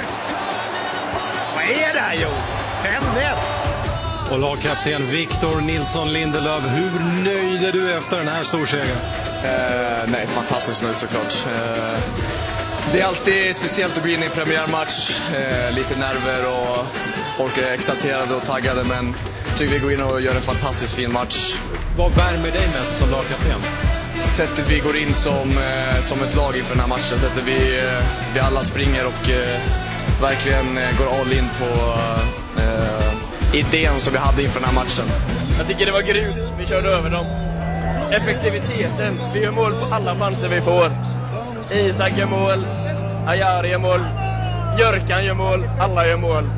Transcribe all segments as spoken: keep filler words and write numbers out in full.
Vad är det här, Jo? fem ett. Och lagkapten Victor Nilsson Lindelöf, hur nöjd är du efter den här storsegern? Eh, nej, fantastiskt nöjd såklart. Eh, det är alltid speciellt att gå in i en premiärmatch. Eh, lite nerver och folk är exalterade och taggade, men jag tycker vi går in och gör en fantastiskt fin match. Vad värmer dig mest som lagkapten? Sättet vi går in som, eh, som ett lag inför den här matchen. Sättet vi, eh, vi alla springer och eh, verkligen eh, går all in på eh, idén som vi hade inför den här matchen. Jag tycker det var grus, vi körde över dem. Effektiviteten, vi gör mål på alla chanser vi får. Isak gör mål, Ayari gör mål, Björkan gör mål, alla gör mål.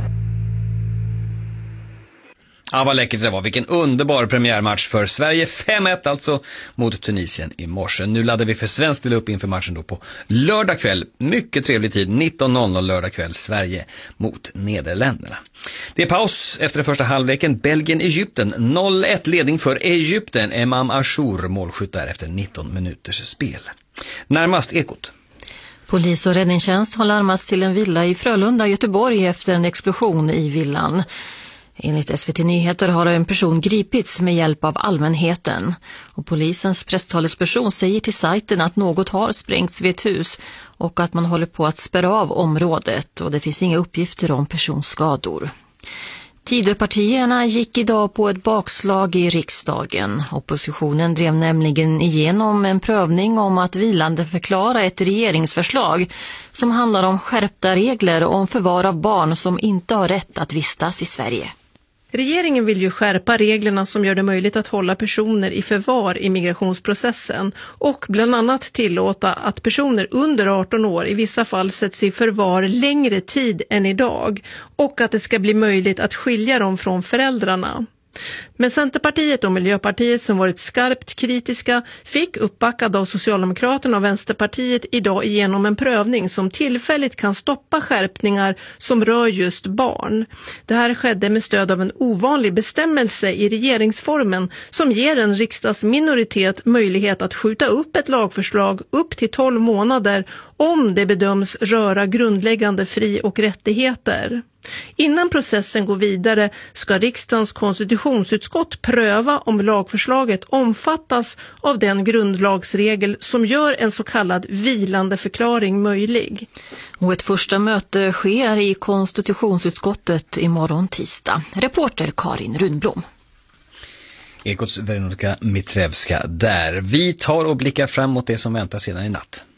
Ja, vad läckert det var. Vilken underbar premiärmatch för Sverige. fem ett alltså mot Tunisien i morse. Nu laddar vi för svensk del upp inför matchen då på lördag kväll. Mycket trevlig tid, nitton noll noll lördag kväll. Sverige mot Nederländerna. Det är paus efter den första halvleken. Belgien-Egypten. noll ett ledning för Egypten. Emam Ashour målskytt där efter nitton minuters spel. Närmast Ekot. Polis och räddningstjänst har larmats till en villa i Frölunda, Göteborg efter en explosion i villan. Enligt S V T Nyheter har en person gripits med hjälp av allmänheten. Och polisens presstalesperson säger till sajten att något har sprängts vid ett hus och att man håller på att spärra av området, och det finns inga uppgifter om personskador. Tidöpartierna gick idag på ett bakslag i riksdagen. Oppositionen drev nämligen igenom en prövning om att vilande förklara ett regeringsförslag som handlar om skärpta regler om förvar av barn som inte har rätt att vistas i Sverige. Regeringen vill ju skärpa reglerna som gör det möjligt att hålla personer i förvar i migrationsprocessen och bland annat tillåta att personer under arton år i vissa fall sätts i förvar längre tid än idag, och att det ska bli möjligt att skilja dem från föräldrarna. Men Centerpartiet och Miljöpartiet, som varit skarpt kritiska, fick uppbackad av Socialdemokraterna och Vänsterpartiet idag igenom en prövning som tillfälligt kan stoppa skärpningar som rör just barn. Det här skedde med stöd av en ovanlig bestämmelse i regeringsformen som ger en riksdagsminoritet möjlighet att skjuta upp ett lagförslag upp till tolv månader om det bedöms röra grundläggande fri- och rättigheter. Innan processen går vidare ska riksdagens konstitutionsutskott pröva om lagförslaget omfattas av den grundlagsregel som gör en så kallad vilande förklaring möjlig. Och ett första möte sker i konstitutionsutskottet imorgon tisdag. Reporter Karin Rundblom. Ekots Veronika Mitrevska där. Vi tar och blickar fram mot det som väntar sedan i natt.